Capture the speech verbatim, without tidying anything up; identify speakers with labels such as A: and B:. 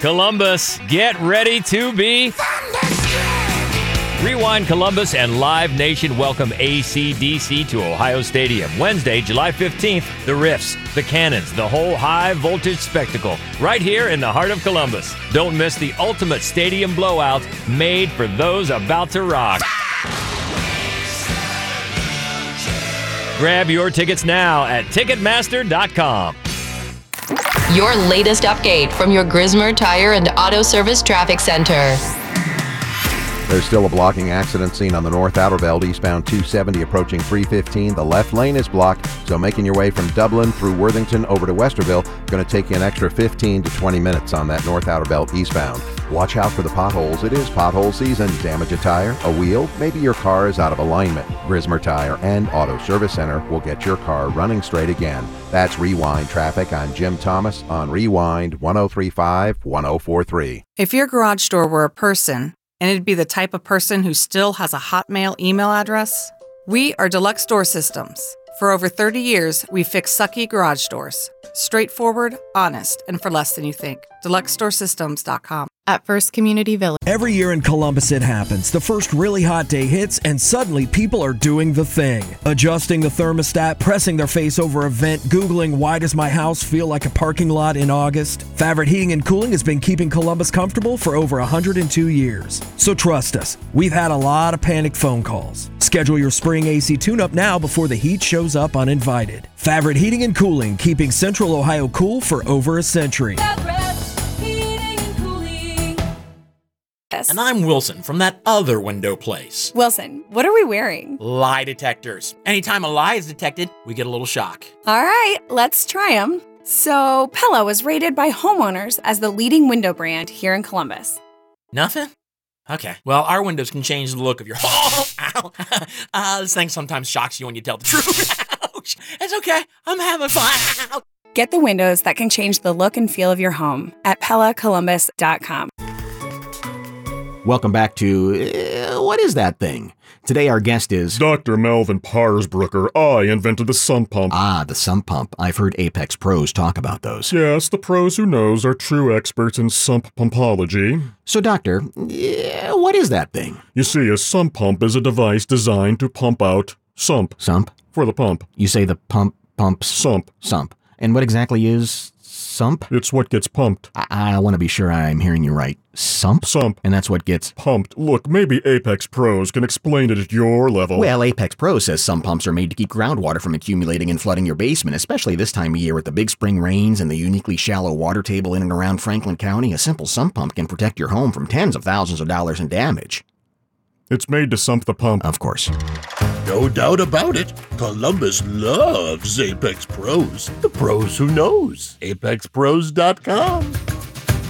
A: Columbus, get ready to be Rewind Columbus and Live Nation welcome A C D C to Ohio Stadium. Wednesday, July fifteenth, the Riffs, the Cannons, the whole high-voltage spectacle, right here in the heart of Columbus. Don't miss the ultimate stadium blowout made for those about to rock. Grab your tickets now at Ticketmaster dot com.
B: Your latest update from your Grismer Tire and Auto Service Traffic Center.
C: There's still a blocking accident scene on the North Outer Belt, eastbound two seventy approaching three fifteen. The left lane is blocked, so making your way from Dublin through Worthington over to Westerville going to take you an extra fifteen to twenty minutes on that North Outer Belt eastbound. Watch out for the potholes. It is pothole season. Damage a tire, a wheel, maybe your car is out of alignment. Grismer Tire and Auto Service Center will get your car running straight again. That's Rewind Traffic. I'm Jim Thomas on Rewind one oh three point five, one oh four point three.
D: If your garage door were a person, and it'd be the type of person who still has a Hotmail email address, we are Deluxe Door Systems. For over thirty years, we fix sucky garage doors. Straightforward, honest, and for less than you think. Deluxe Door Systems dot com.
E: At First Community Village.
F: Every year in Columbus it happens. The first really hot day hits and suddenly people are doing the thing. Adjusting the thermostat, pressing their face over a vent, Googling why does my house feel like a parking lot in August. Favorite Heating and Cooling has been keeping Columbus comfortable for over one hundred two years. So trust us, we've had a lot of panicked phone calls. Schedule your spring A C tune-up now before the heat shows up uninvited. Favorite Heating and Cooling, keeping Central Ohio cool for over a century.
G: And I'm Wilson from that other window place.
H: Wilson, what are we wearing?
G: Lie detectors. Anytime a lie is detected, we get a little shock.
H: All right, let's try them. So, Pella was rated by homeowners as the leading window brand here in Columbus.
G: Nothing? Okay. Well, our windows can change the look of your home. Ow. Uh, this thing sometimes shocks you when you tell the truth. Ouch. It's okay. I'm having fun.
H: Get the windows that can change the look and feel of your home at Pella Columbus dot com.
I: Welcome back to uh, What Is That Thing? Today our guest is
J: Doctor Melvin Parsbrucker. I invented the sump pump.
I: Ah, the sump pump. I've heard Apex pros talk about those.
J: Yes, the pros who knows are true experts in sump pumpology.
I: So, Doctor, uh, what is that thing?
J: You see, a sump pump is a device designed to pump out sump.
I: Sump?
J: For the pump.
I: You say the pump pumps?
J: Sump.
I: Sump. And what exactly is sump?
J: It's what gets pumped.
I: I, I want to be sure I'm hearing you right. Sump?
J: Sump.
I: And that's what gets
J: pumped. Look, maybe Apex Pros can explain it at your level.
I: Well, Apex Pros says sump pumps are made to keep groundwater from accumulating and flooding your basement, especially this time of year with the big spring rains and the uniquely shallow water table in and around Franklin County. A simple sump pump can protect your home from tens of thousands of dollars in damage.
J: It's made to sump the pump.
I: Of course.
K: No doubt about it. Columbus loves Apex Pros. The pros who knows. Apex Pros dot com.